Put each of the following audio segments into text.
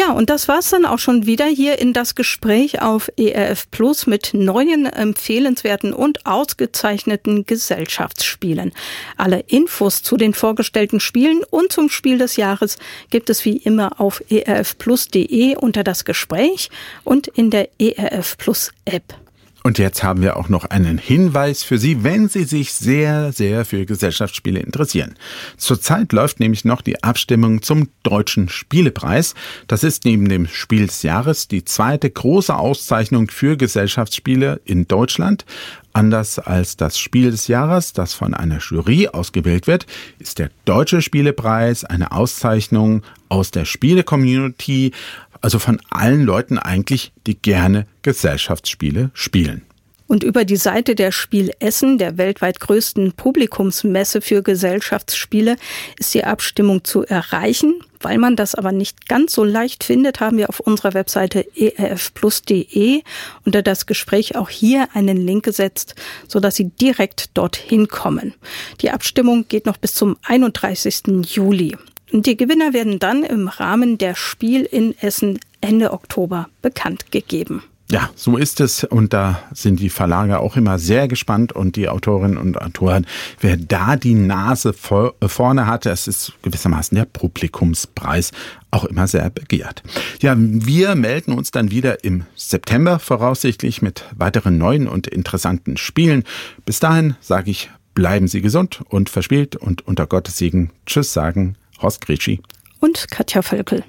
Ja, und das war's dann auch schon wieder hier in das Gespräch auf ERF Plus mit neuen, empfehlenswerten und ausgezeichneten Gesellschaftsspielen. Alle Infos zu den vorgestellten Spielen und zum Spiel des Jahres gibt es wie immer auf erfplus.de unter das Gespräch und in der ERF Plus App. Und jetzt haben wir auch noch einen Hinweis für Sie, wenn Sie sich sehr, sehr für Gesellschaftsspiele interessieren. Zurzeit läuft nämlich noch die Abstimmung zum Deutschen Spielepreis. Das ist neben dem Spiel des Jahres die zweite große Auszeichnung für Gesellschaftsspiele in Deutschland. Anders als das Spiel des Jahres, das von einer Jury ausgewählt wird, ist der Deutsche Spielepreis eine Auszeichnung aus der Spiele-Community, also von allen Leuten eigentlich, die gerne Gesellschaftsspiele spielen. Und über die Seite der Spiel Essen, der weltweit größten Publikumsmesse für Gesellschaftsspiele, ist die Abstimmung zu erreichen. Weil man das aber nicht ganz so leicht findet, haben wir auf unserer Webseite erfplus.de unter das Gespräch auch hier einen Link gesetzt, sodass Sie direkt dorthin kommen. Die Abstimmung geht noch bis zum 31. Juli. Und die Gewinner werden dann im Rahmen der Spiel in Essen Ende Oktober bekannt gegeben. Ja, so ist es. Und da sind die Verlage auch immer sehr gespannt und die Autorinnen und Autoren, wer da die Nase vorne hat, das ist gewissermaßen der Publikumspreis, auch immer sehr begehrt. Ja, wir melden uns dann wieder im September voraussichtlich mit weiteren neuen und interessanten Spielen. Bis dahin sage ich, bleiben Sie gesund und verspielt und unter Gottes Segen Tschüss sagen Horst Gretschi und Katja Völkel.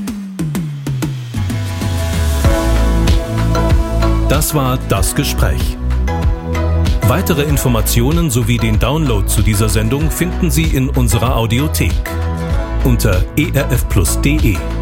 Das war das Gespräch. Weitere Informationen sowie den Download zu dieser Sendung finden Sie in unserer Audiothek unter erfplus.de.